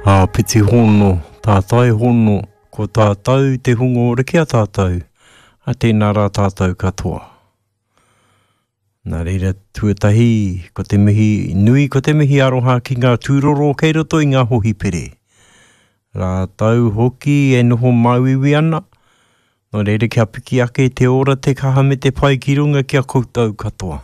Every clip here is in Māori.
Piti hono, tātai hono, ko tātou te hungo reki a tātou, a tēnā rā tātou katoa. Nā reira tuatahi, ko te mihi nui, ko te mihi aroha ki ngā tūroro kei roto i ngā hohi pere. Rā tau hoki e noho mauiwi ana, nā reira kia piki ake te ora te kaha me te pai ki runga kia koutou katoa.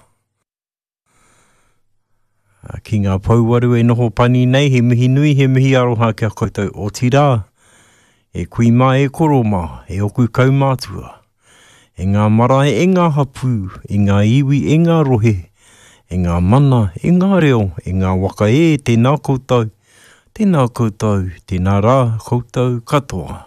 Ki ngā pauaru e noho pani nei, he mihi nui, he mihi aroha kia koutou o tirā. E kui mā e koro mā, e oku kaumātua. E ngā marae, e ngā hapu, e ngā iwi, e ngā rohe, e ngā mana, e ngā reo, e ngā waka e, tēnā koutou, tēnā rā koutou katoa.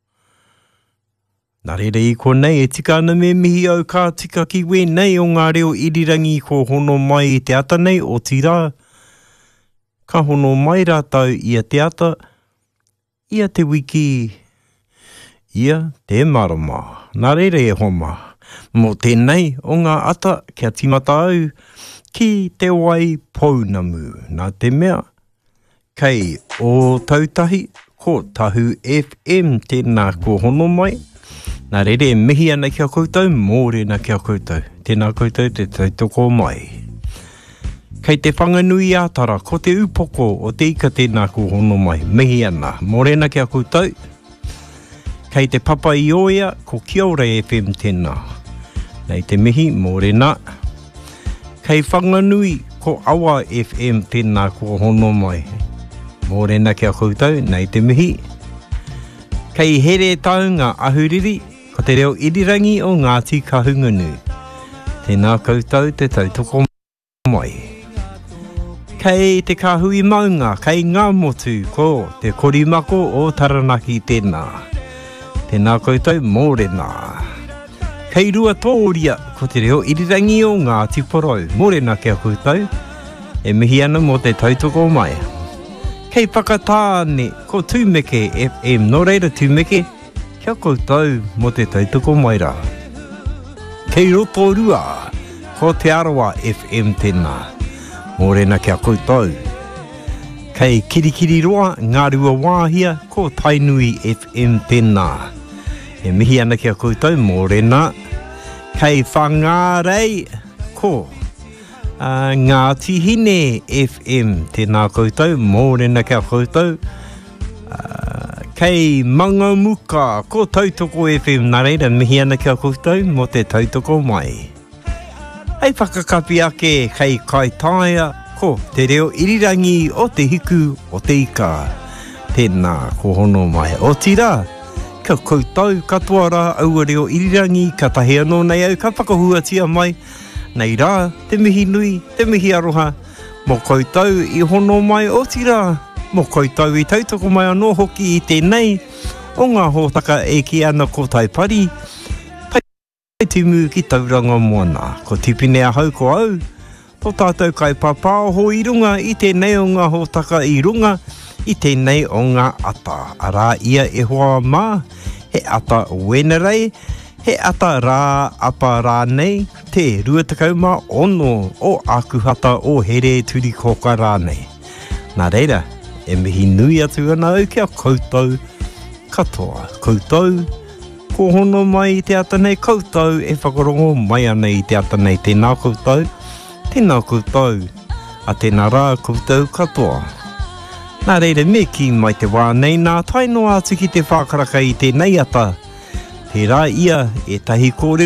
Nā reira i ko nei, e tika ana me mihi au kā tika ki we nei o ngā reo irirangi ko hono mai i te ata nei o tirā. Ka hono mai rātau ia te ata, ia te wiki, ia te marama. Nā reira e homa. Mō tēnei o ngā ata kia timata au ki te wai pounamu. Nā te mea, kei o tautahi ko Tahu FM tēnā ko hono mai. Nā reire e mihi ana kia koutou, mōrena kia koutou. Tēnā koutou te tautoko mai. Kei te whanganui ātara, ko te upoko o te ika tēnā ko hono mai. Mihi ana, mōrena kia koutou. Kei te papa i oia, ko Kia Ora FM tēnā. Nei te mihi, mōrena. Kei whanganui, ko Awa FM tēnā ko hono mai. Mōrena kia koutou, nei te mihi. Kei here taunga ahuriri, ko te reo irirangi o Ngāti Kahungunu. Tēnā koutou te tautoko mai. Kei te kahui maunga, kei ngā motu, ko te korimako o Taranaki tēnā. Tēnā koutou mōrena. Kei rua tōria, ko te reo irirangi o Ngāti Porou. Mōrena kia koutou, e mihi ana mō te tautoko mai. Kei whakatāne, ko Tūmeke FM, no reira Tūmeke, kia koutou mō te tautoko mai rā. Kei Rotorua, ko Te Arawa FM tēnā, mōrena kia koutou. Kei Kirikiri roa, ngā rua wāhia, ko Tainui FM tēnā. E mihi ana kia koutou, mōrena. Kei Whangārei, ko Ngāti Hine FM, tēnā koutou, mōrena kia koutou. Kei Mangamuka, ko Tautoko FM, nā reira mihi ana kia koutou, mō te tautoko mai. Hei whakakapi ake, kei Kaitaia, ko te reo irirangi o te hiku o te ika. Tēnā ko hono mai. O tira, kia koutou katoa rā aua reo irirangi, ka tahi anō nei au, ka whakahuatia mai. Nei rā, te mihi nui, te mihi aroha, mō koutou i hono mai o tira. Mō koutou i tautoko mai anō hoki i tēnei, o ngā hōtaka e ki ana ko taipari. Pai timu ki tauranga moana, ko tipine a hau ko au. Tō tātou kai pāpāho i runga i tēnei o ngā hōtaka i runga, i tēnei o ngā ata. Arā ia e hoa mā, he ata wenerei, he ata rā apa rānei, te ruatakau ono o akuhata o here turi koka rānei. Nā reira, e mihi nui atu ana au kia koutou katoa. Koutou, ko hono mai i te ata nei, koutou e whakarongo mai ana i te ata nei. Tēnā koutou, a tēnā rā koutou katoa. Nā reira, me ki mai te wā nei, nā taino atu ki te whākaraka i tēnei ata. Te rā ia, e tahi kōrero.